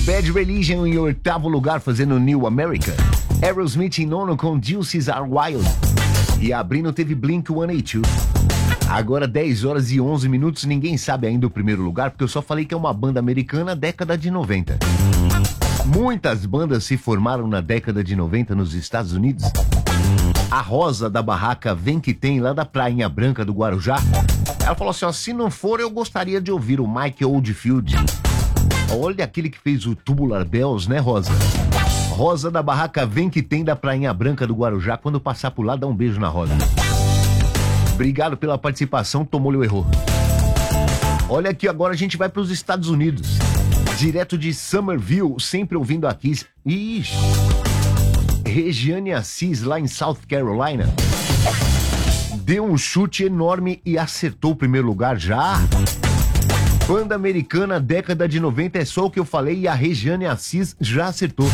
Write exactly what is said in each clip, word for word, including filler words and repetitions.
Bad Religion em oitavo lugar, fazendo New America. Aerosmith em nono com Juices Are Wild. E abrindo teve Blink cento e oitenta e dois. Agora dez horas e onze minutos, ninguém sabe ainda o primeiro lugar, porque eu só falei que é uma banda americana década de noventa. Muitas bandas se formaram na década de noventa nos Estados Unidos. A Rosa da Barraca Vem Que Tem, lá da Prainha Branca do Guarujá. Ela falou assim, ó, se não for, eu gostaria de ouvir o Mike Oldfield. Olha aquele que fez o Tubular Bells, né, Rosa? Rosa da Barraca Vem Que Tem, da Prainha Branca do Guarujá. Quando passar por lá, dá um beijo na Rosa. Obrigado pela participação, tomou-lhe o erro. Olha aqui, agora a gente vai para os Estados Unidos. Direto de Somerville, sempre ouvindo aqui. Ixi. Regiane Assis, lá em South Carolina. Deu um chute enorme e acertou o primeiro lugar já. Banda americana, década de noventa, é só o que eu falei e a Regiane Assis já acertou.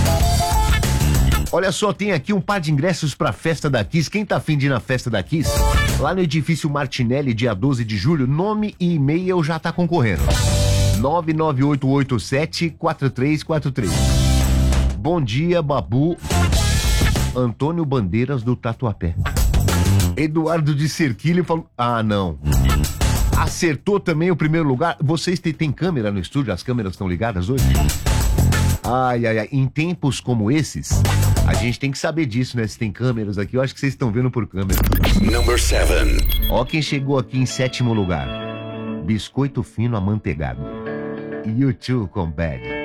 Olha só, tem aqui um par de ingressos pra festa da Kiss. Quem tá afim de ir na festa da Kiss? Lá no edifício Martinelli, dia doze de julho, nome e e-mail já tá concorrendo. nove nove oito oito sete quatro três quatro três. Bom dia, Babu. Antônio Bandeiras do Tatuapé. Eduardo de Cerquilho falou... Ah, não. Acertou também o primeiro lugar. Vocês têm, têm câmera no estúdio? As câmeras estão ligadas hoje? Ai, ai, ai. Em tempos como esses, a gente tem que saber disso, né? Se tem câmeras aqui, eu acho que vocês estão vendo por câmera. Number seven. Ó quem chegou aqui em sétimo lugar. Biscoito fino amanteigado. U dois com Bad.